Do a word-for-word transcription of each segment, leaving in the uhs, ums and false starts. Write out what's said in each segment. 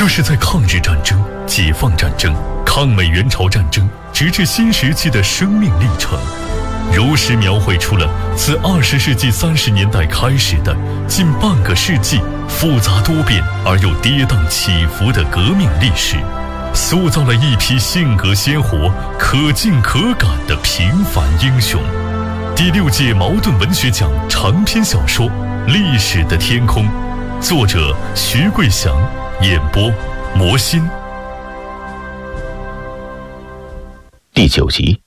是在抗日战争、解放战争、抗美援朝战争，直至新石器的生命历程，如实描绘出了自二十世纪三十年代开始的近半个世纪复杂多变而又跌宕起伏的革命历史，塑造了一批性格鲜活、可敬可感的平凡英雄。第六届茅盾文学奖长篇小说《历史的天空》，作者徐桂祥，演播魔心。 第九集。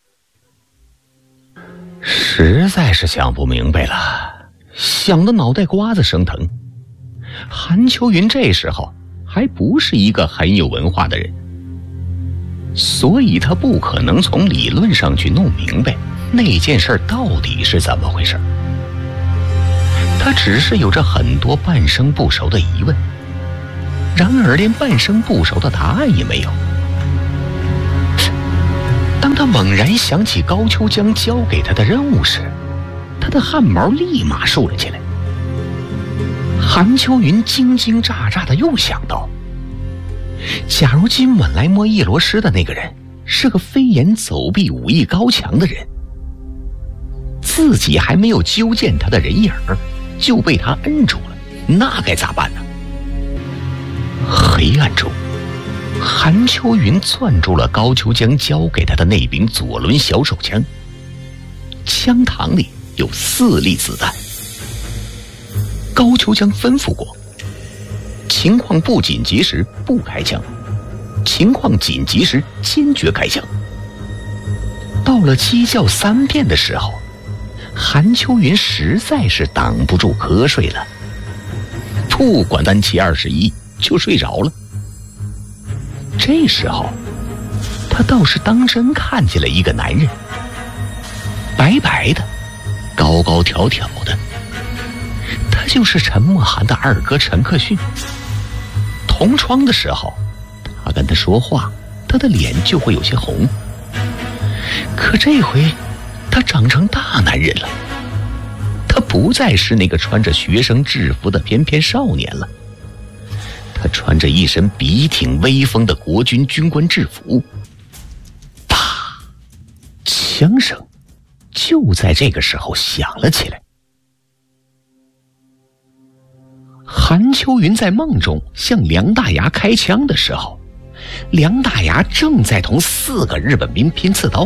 实在是想不明白了，想得脑袋瓜子生疼。韩秋云这时候还不是一个很有文化的人，所以他不可能从理论上去弄明白那件事到底是怎么回事。他只是有着很多半生不熟的疑问，然而连半生不熟的答案也没有。当他猛然想起高秋江交给他的任务时，他的汗毛立马竖了起来。韩秋云惊惊乍乍的又想到，假如今晚来摸叶罗师的那个人是个飞檐走壁、武艺高强的人，自己还没有揪见他的人影儿，就被他摁住了，那该咋办呢？黑暗中，韩秋云攥住了高秋江交给他的那柄左轮小手枪，枪膛里有四粒子弹。高秋江吩咐过，情况不紧急时不开枪，情况紧急时坚决开枪。到了鸡叫三遍的时候，韩秋云实在是挡不住瞌睡了，不管单七二十一就睡着了。这时候他倒是当真看见了一个男人，白白的，高高挑挑的，他就是陈默涵的二哥陈克逊。同窗的时候，他跟他说话，他的脸就会有些红。可这回他长成大男人了，他不再是那个穿着学生制服的翩翩少年了，他穿着一身笔挺威风的国军军官制服。啪！枪声就在这个时候响了起来。韩秋云在梦中向梁大牙开枪的时候，梁大牙正在同四个日本兵拼刺刀。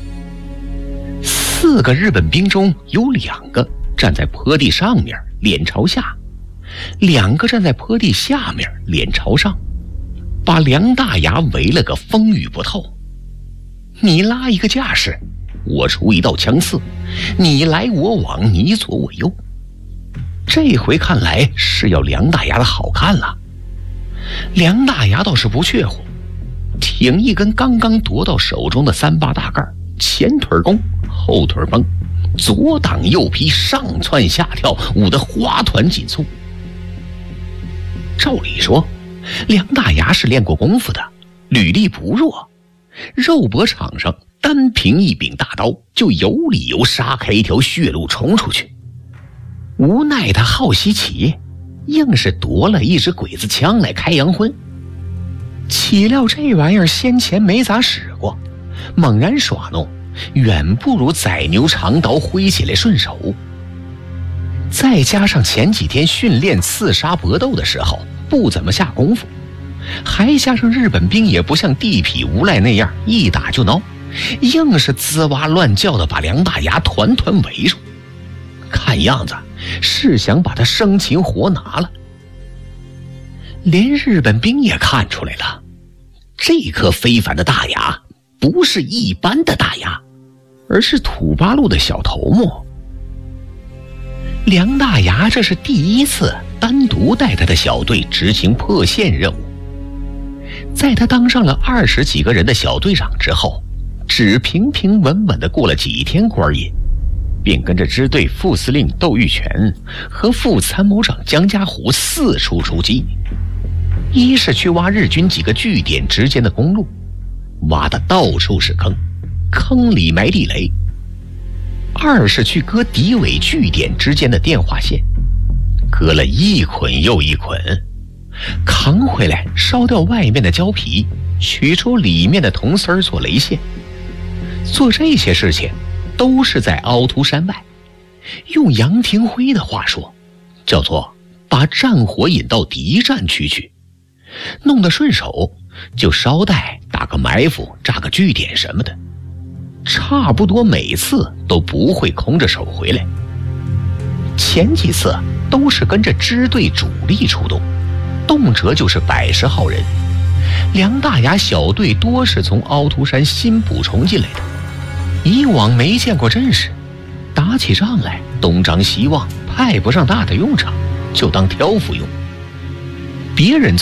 四个日本兵中有两个站在坡地上面，脸朝下，两个站在坡地下面，脸朝上，把梁大牙围了个风雨不透。你拉一个架势，我出一道枪刺，你来我往，你左我右。这回看来是要梁大牙的好看了。梁大牙倒是不怯乎，挺一根刚刚夺到手中的三八大盖，前腿弓，后腿绷，左挡右劈，上窜下跳，舞得花团锦簇。照理说，梁大牙是练过功夫的，履历不弱，肉搏场上单凭一柄大刀就有理由杀开一条血路冲出去。无奈他好稀奇，硬是夺了一支鬼子枪来开洋荤。岂料这玩意儿先前没咋使过，猛然耍弄，远不如宰牛长刀挥起来顺手。再加上前几天训练刺杀搏斗的时候不怎么下功夫，还加上日本兵也不像地痞无赖那样一打就挠，硬是滋哇乱叫的把梁大牙团团围住，看样子是想把他生擒活拿了。连日本兵也看出来了，这颗非凡的大牙不是一般的大牙，而是土八路的小头目。梁大牙这是第一次单独带他的小队执行破线任务。在他当上了二十几个人的小队长之后，只平平稳稳地过了几天官瘾，便跟着支队副司令窦玉泉和副参谋长江家虎四处出击。一是去挖日军几个据点之间的公路，挖的到处是坑，坑里埋地雷；二是去割敌伪据点之间的电话线，割了一捆又一捆， 扛回来烧掉外面的胶皮，取出里面的铜丝儿做雷线。做这些事情都是在凹凸山外，用杨廷辉的话说，叫做把战火引到敌占区去，弄得顺手就捎带打个埋伏，炸个据点什么的，差不多每次都不会空着手回来。前几次都是跟着支队主力出动，动辄就是百十号人。梁大牙小队多是从凹凸山新补充进来的，以往没见过阵势，打起仗来东张西望，派不上大的用场，就当挑夫用。别人